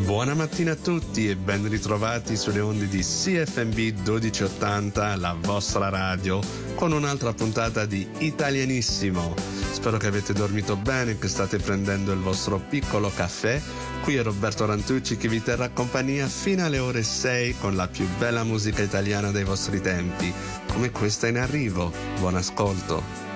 Buona mattina a tutti e ben ritrovati sulle onde di CFMB 1280, la vostra radio, con un'altra puntata di Italianissimo. Spero che avete dormito bene, che state prendendo il vostro piccolo caffè. Qui è Roberto Rantucci che vi terrà compagnia fino alle ore 6 con la più bella musica italiana dei vostri tempi, come questa in arrivo. Buon ascolto.